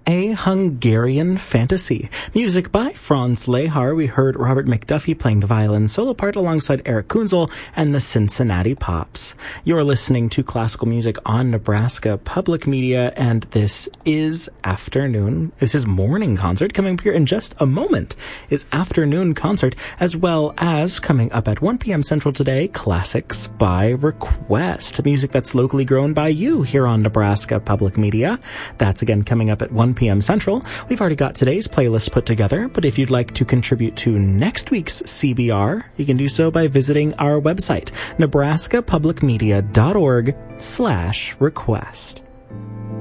A Hungarian Fantasy. Music by Franz Lehar. We heard Robert McDuffie playing the violin solo part alongside Eric Kunzel and the Cincinnati Pops. You're listening to classical music on Nebraska Public Media, and this is Afternoon. This is Morning Concert. Coming up here in just a moment is Afternoon Concert, as well as coming up at 1 p.m. Central today, Classics by Request. Music that's locally grown by you here on Nebraska Public Media. That's again coming up at 1 p.m. Central. We've already got today's playlist put together, but if you'd like to contribute to next week's CBR, you can do so by visiting our website, nebraskapublicmedia.org/request.